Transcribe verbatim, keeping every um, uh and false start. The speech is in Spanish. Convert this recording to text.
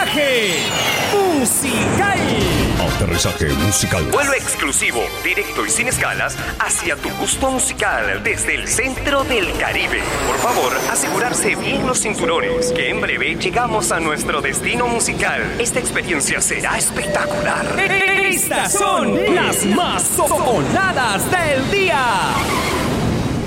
Aterrizaje musical. Aterrizaje musical. Vuelo exclusivo, directo y sin escalas hacia tu gusto musical desde el centro del Caribe. Por favor, asegurarse bien los cinturones, que en breve llegamos a nuestro destino musical. Esta experiencia será espectacular. Estas son las más sonadas del día.